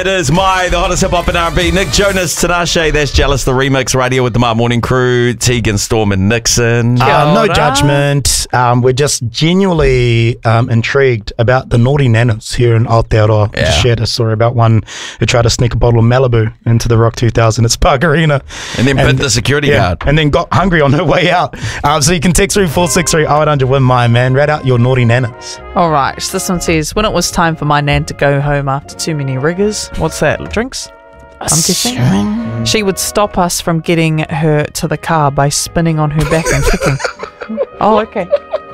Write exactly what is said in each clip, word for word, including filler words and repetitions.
It is my, the hottest hip-hop and R and B. Nick Jonas, Tinashe, that's Jealous, the remix right here with the My Morning Crew, Tegan, Storm and Nixon. Uh, no judgment. Um, we're just genuinely um, intrigued about the naughty nanas here in Aotearoa. Yeah. Just shared a story about one who tried to sneak a bottle of Malibu into the Rock two thousand at Spark Arena. And then bit the security yeah, guard. And then got hungry on her way out. Um, so you can text three four six three oh eight hundred with my man. Read out your naughty nanas. All right, so this one says, when it was time for my nan to go home after too many riggers, what's that, drinks? I'm guessing. She would stop us from getting her to the car by spinning on her back and kicking. Oh, okay.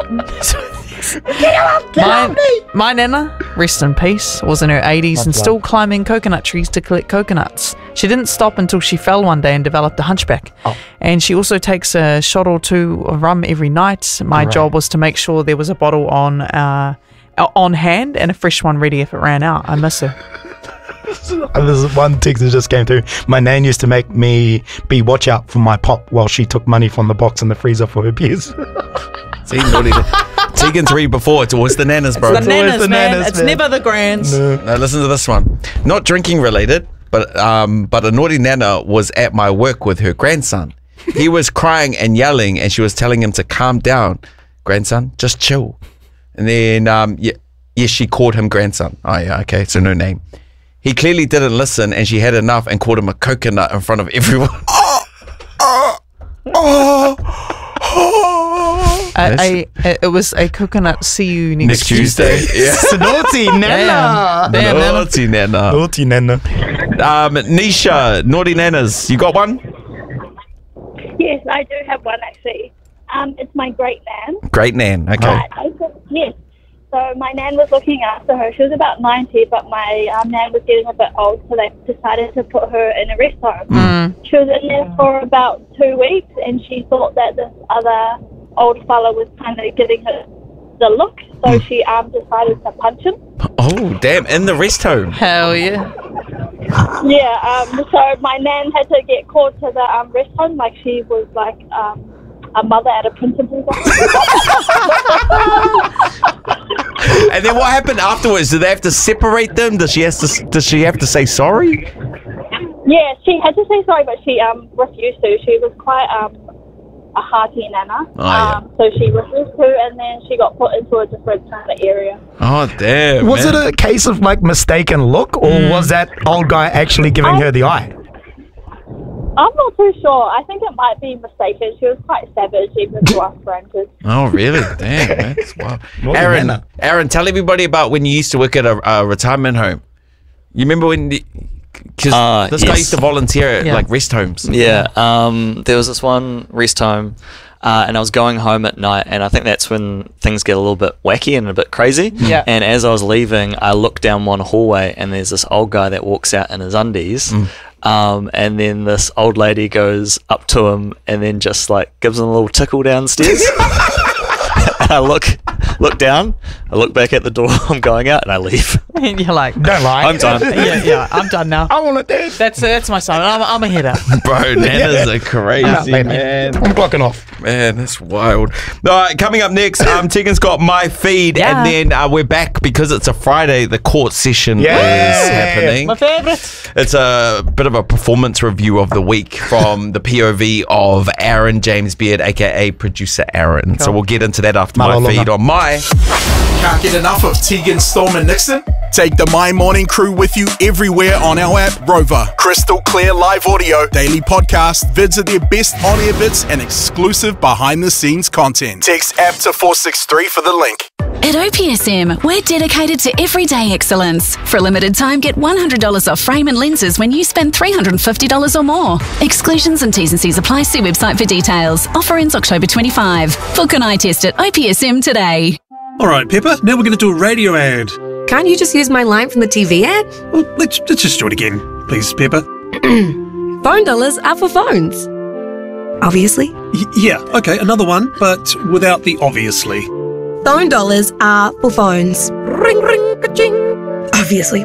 my, my nana, rest in peace, was in her eighties and still climbing coconut trees to collect coconuts. She didn't stop until she fell one day and developed a hunchback. Oh. And she also takes a shot or two of rum every night. My right. job was to make sure there was a bottle on uh, on hand and a fresh one ready if it ran out. I miss her. There's one text that just came through. My nan used to make me be watch out for my pop while she took money from the box in the freezer for her beers. See, naughty. Tegan's read before. It's always the nanas, bro. It's the nanas, the man. nanas, it's man. never the grands. No. Now listen to this one. Not drinking related, but um, but a naughty nana was at my work with her grandson. He was crying and yelling, and she was telling him to calm down. Grandson, just chill. And then, um, yeah, yes, she called him grandson. Oh yeah, okay, so no name. He clearly didn't listen, and she had enough and called him a coconut in front of everyone. oh, oh, oh, oh. A, a, a, it was a coconut. See you next, Next Tuesday. Tuesday. Yeah. Naughty nana. Damn. Damn, nana. Naughty nana. Naughty nana. Um, Nisha, naughty nanas. You got one? Yes, I do have one actually. Um, it's my great nan. Great nan. Okay. Right, I said, yes. So my nan was looking after her. She was about ninety, but my um, nan was getting a bit old, so they decided to put her in a rest home. Mm. She was in there for about two weeks, and she thought that this other old fella was kind of giving her the look, so mm. she um, decided to punch him. Oh, damn. In the rest home. Hell yeah. Yeah, um, so my nan had to get called to the um, rest home like she was like um, a mother at a principal's office. And then what happened afterwards? Do they have to separate them? Does she have to? Does she have to say sorry? Yeah, she had to say sorry, but she um refused to. She was quite um a hearty nana. Oh, yeah. um, so she refused to, and then she got put into a different kind of area. Oh damn! Was man. it a case of like mistaken look, or mm. was that old guy actually giving I, her the eye? I'm not too sure. I think it might be mistaken. She was quite savage, even to us strangers. Oh really? Damn, man. That's wild. What Aaron, manner? Aaron, tell everybody about when you used to work at a, a retirement home. You remember when? Because uh, this yes. guy used to volunteer at Yeah. like rest homes. Yeah, um, there was this one rest home, uh, and I was going home at night, and I think that's when things get a little bit wacky and a bit crazy. Yeah. And as I was leaving, I looked down one hallway, and there's this old guy that walks out in his undies. Mm. Um, and then this old lady goes up to him and then just like gives him a little tickle downstairs. And I look look down, I look back at the door, I'm going out, and I leave. And you're like, Don't lie. I'm done. yeah, yeah, I'm done now. I want it dead. That's that's my son. I'm, I'm a header. Bro, nanas are crazy, man. I'm blocking off. Man, that's wild. All right, coming up next, um, Tegan's got my feed, Yeah. and then uh, we're back because it's a Friday. The court session Yeah. is happening. My favourite. It's a bit of a performance review of the week from the P O V of Aaron James Beard, aka producer Aaron. So we'll get into that after my Malolonga. feed on my. Can't get enough of Tegan, Storm and Nixon? Take the My Morning Crew with you everywhere on our app, Rover. Crystal clear live audio, daily podcast, vids of their best on-air bits, and exclusive behind-the-scenes content. Text app to four six three for the link. At O P S M, we're dedicated to everyday excellence. For a limited time, get one hundred dollars off frame and lenses when you spend three hundred fifty dollars or more. Exclusions and T's and C's apply. See website for details. Offer ends October twenty-fifth. Book an eye test at O P S M today. All right, Pepper, now we're going to do a radio ad. Can't you just use my line from the T V ad? Well, let's, let's just do it again, please, Pepper. Phone dollars are for phones. Obviously. Y- yeah, okay, another one, but without the obviously. Phone dollars are for phones. Ring, ring, ka-ching. Obviously.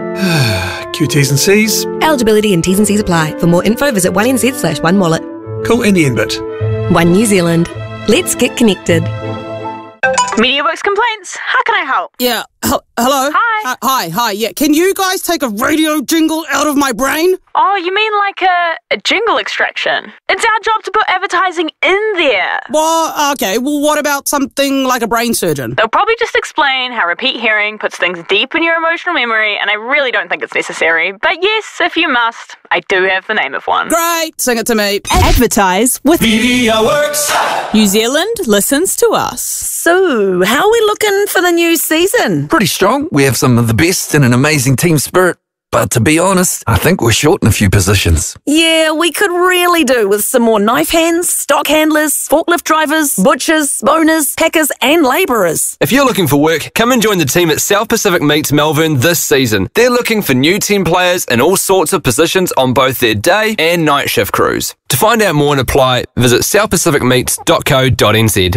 Q T's and C's. Eligibility and T's and C's apply. For more info, visit one N Z slash one wallet. Cool, and the end bit. One New Zealand. Let's get connected. Media Works Complaints, how can I help? Yeah, H- hello? Hi. Uh, hi, hi, yeah. Can you guys take a radio jingle out of my brain? Oh, you mean like a, a jingle extraction? It's our job to put advertising in there. Well, okay, well, what about something like a brain surgeon? They'll probably just explain how repeat hearing puts things deep in your emotional memory, and I really don't think it's necessary. But yes, if you must, I do have the name of one. Great, sing it to me. Advertise with Media Works. New Zealand listens to us. So, how are we looking for the new season? Pretty strong. We have some of the best and an amazing team spirit. But to be honest, I think we're short in a few positions. Yeah, we could really do with some more knife hands, stock handlers, forklift drivers, butchers, boners, packers and labourers. If you're looking for work, come and join the team at South Pacific Meats Melbourne this season. They're looking for new team players in all sorts of positions on both their day and night shift crews. To find out more and apply, visit south pacific meats dot co dot n z.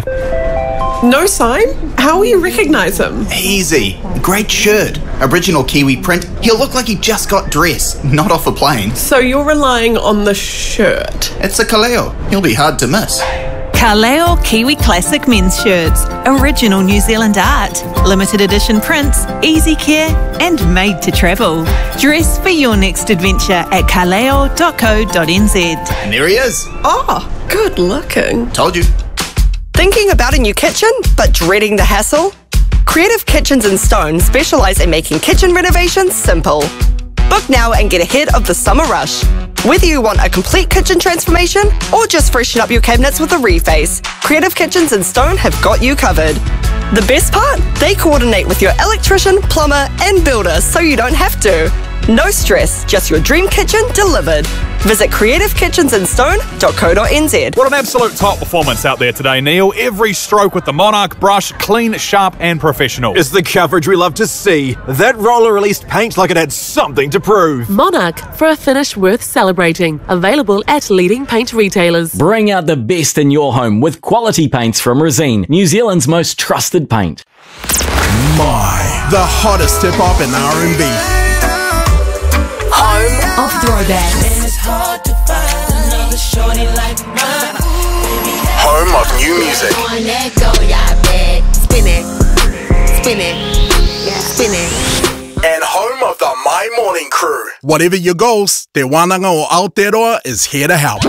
No sign? How will you recognise him? Easy. Great shirt. Original Kiwi print. He'll look like he just got dressed, not off a plane. So you're relying on the shirt? It's a Kaleo. He'll be hard to miss. Kaleo Kiwi Classic men's shirts. Original New Zealand art. Limited edition prints, easy care and made to travel. Dress for your next adventure at kaleo dot co dot n z. And there he is. Oh, good looking. Told you. Thinking about a new kitchen, but dreading the hassle? Creative Kitchens and Stone specialise in making kitchen renovations simple. Book now and get ahead of the summer rush. Whether you want a complete kitchen transformation or just freshen up your cabinets with a reface, Creative Kitchens and Stone have got you covered. The best part? They coordinate with your electrician, plumber and builder so you don't have to. No stress, just your dream kitchen delivered. Visit creative kitchens and stone dot co dot n z. What an absolute top performance out there today, Neil. Every stroke with the Monarch brush, clean, sharp and professional. It's the coverage we love to see. That roller released paint like it had something to prove. Monarch, for a finish worth celebrating. Available at leading paint retailers. Bring out the best in your home with quality paints from Resene, New Zealand's most trusted paint. My, the hottest hip-hop and R and B. Home of throwbacks. Home of new music. Spin it, spin it, spin it. And home of the My Morning Crew. Whatever your goals, Te Wānanga o Aotearoa is here to help.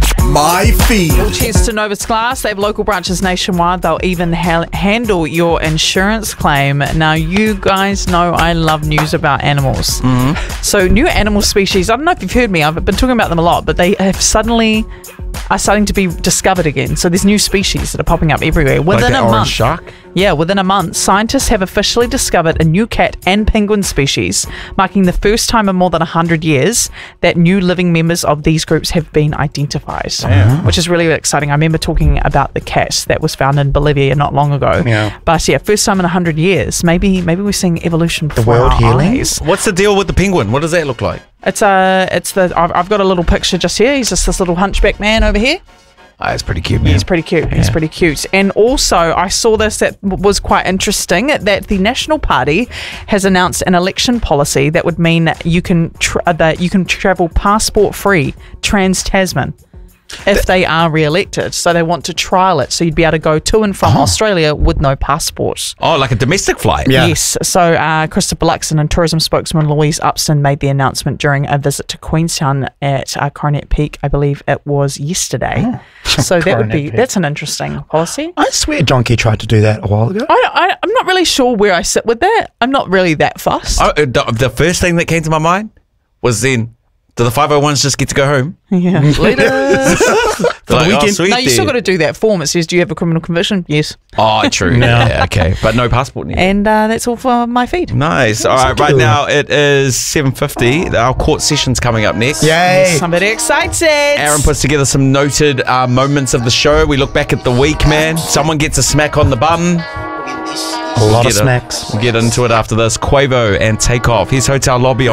My Feed. Well, cheers to Novus Glass. They have local branches nationwide. They'll even ha- handle your insurance claim. Now, you guys know I love news about animals. Mm-hmm. So, new animal species, I don't know if you've heard me, I've been talking about them a lot, but they have suddenly are starting to be discovered again. So, there's new species that are popping up everywhere. Within like that a orange month. shark? Yeah, within a month, scientists have officially discovered a new cat and penguin species, marking the first time in more than one hundred years that new living members of these groups have been identified, Damn. which is really exciting. I remember talking about the cat that was found in Bolivia not long ago. Yeah. But yeah, first time in one hundred years. Maybe maybe we're seeing evolution before world our healing? eyes. What's the deal with the penguin? What does that look like? It's uh, it's the I've, I've got a little picture just here. He's just this little hunchback man over here. Oh, it's pretty cute, man. He's pretty cute. He's Yeah. pretty cute. And also, I saw this that w- was quite interesting, that the National Party has announced an election policy that would mean that you can tra- that you can travel passport free trans-Tasman if they are re-elected. So they want to trial it. So you'd be able to go to and from Australia with no passport. Oh, like a domestic flight? Yes. So uh, Christopher Luxon and tourism spokesman Louise Upston made the announcement during a visit to Queenstown at uh, Coronet Peak. I believe it was yesterday. Oh. So that would Coronet be, Peak. that's an interesting policy. I swear John Key tried to do that a while ago. I, I, I'm not really sure where I sit with that. I'm not really that fussed. Oh, the, the first thing that came to my mind was then, do the five oh ones just get to go home? Yeah. Leaders. For the weekend? Oh, sweet no, you still then. got to do that form. It says, do you have a criminal conviction? Yes. Oh, true. No. Yeah, okay. But no passport needed. And uh, that's all for my feed. Nice. All right, right now it is seven fifty. Our court session's coming up next. Yay. Somebody excited. Aaron puts together some noted uh, moments of the show. We look back at the week, man. Someone gets a smack on the bum. A lot of Get a- smacks. We'll get into it after this. Quavo and Takeoff. Here's Hotel Lobby.